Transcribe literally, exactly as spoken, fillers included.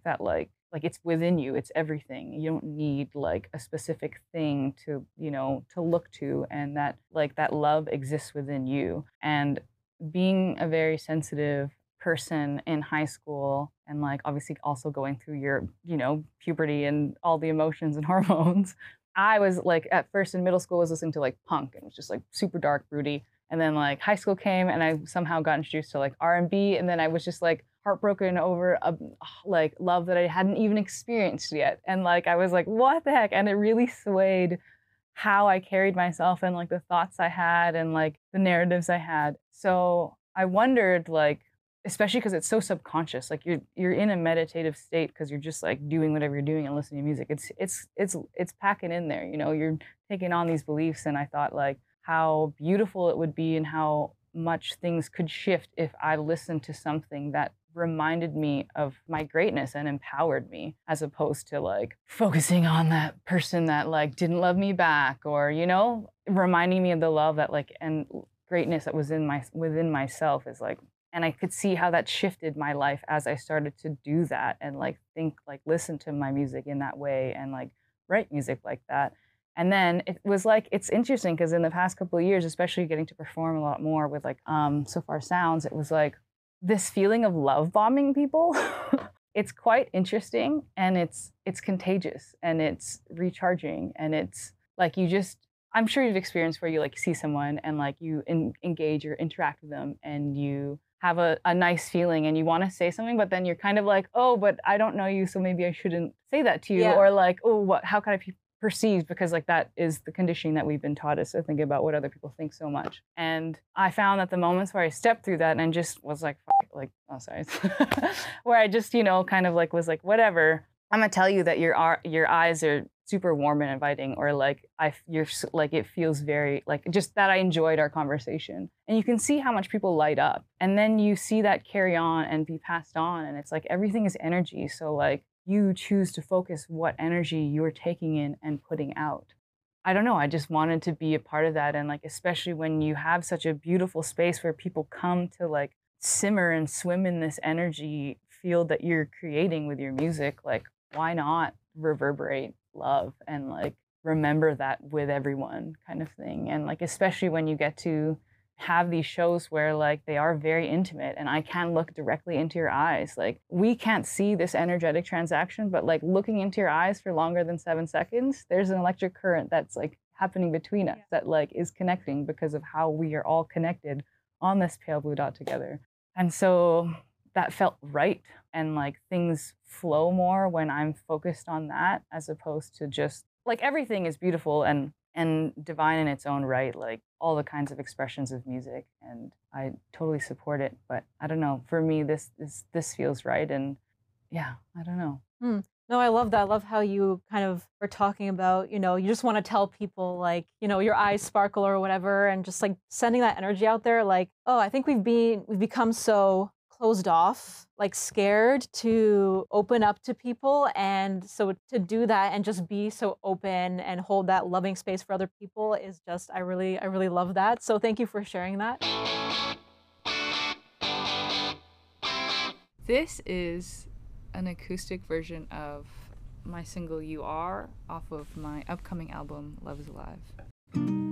that like like it's within you, it's everything. You don't need like a specific thing to, you know, to look to, and that like that love exists within you. And being a very sensitive person in high school and like obviously also going through your, you know, puberty and all the emotions and hormones. I was like at first in middle school was listening to like punk and it was just like super dark, broody. And then like high school came and I somehow got introduced to like R and B, and then I was just like heartbroken over a like love that I hadn't even experienced yet. And like I was like, what the heck? And it really swayed how I carried myself and like the thoughts I had and like the narratives I had. So I wondered like, especially because it's so subconscious, like you're you're in a meditative state because you're just like doing whatever you're doing and listening to music. It's it's it's it's packing in there, you know, you're taking on these beliefs. And I thought like how beautiful it would be and how much things could shift if I listened to something that reminded me of my greatness and empowered me, as opposed to like focusing on that person that like didn't love me back, or you know, reminding me of the love that like and greatness that was in my within myself is like. And I could see how that shifted my life as I started to do that and like think like listen to my music in that way and like write music like that. And then it was like it's interesting because in the past couple of years, especially getting to perform a lot more with like um So Far Sounds, it was like this feeling of love bombing people. It's quite interesting, and it's it's contagious, and it's recharging, and it's like you just I'm sure you've experienced where you like see someone and like you en- engage or interact with them and you have a, a nice feeling and you want to say something, but then you're kind of like, oh, but I don't know you, so maybe I shouldn't say that to you. Yeah. Or like, oh, what, how can I be perceived? Because like that is the conditioning that we've been taught is to think about what other people think so much. And I found that the moments where I stepped through that and just was like, fuck it, like, oh, sorry, where I just, you know, kind of like was like, whatever. I'm gonna tell you that your ar- your eyes are super warm and inviting, or like I f- you're s- like it feels very like just that I enjoyed our conversation, and you can see how much people light up, and then you see that carry on and be passed on, and it's like everything is energy. So like you choose to focus what energy you're taking in and putting out. I don't know. I just wanted to be a part of that, and like especially when you have such a beautiful space where people come to like simmer and swim in this energy field that you're creating with your music, like why not reverberate love and like remember that with everyone kind of thing. And like especially when you get to have these shows where like they are very intimate and I can look directly into your eyes. Like we can't see this energetic transaction, but like looking into your eyes for longer than seven seconds, there's an electric current that's like happening between us Yeah. that like is connecting because of how we are all connected on this pale blue dot together. And so that felt right, and like things flow more when I'm focused on that as opposed to just like everything is beautiful and and divine in its own right, like all the kinds of expressions of music, and I totally support it. But I don't know, for me this this this feels right, and yeah, I don't know. Hmm. No, I love that. I love how you kind of were talking about, you know, you just want to tell people like, you know, your eyes sparkle or whatever, and just like sending that energy out there. Like, oh, I think we've been we've become so closed off, like scared to open up to people. And so to do that and just be so open and hold that loving space for other people is just I really, I really love that. So thank you for sharing that. This is an acoustic version of my single You Are off of my upcoming album Love is Alive.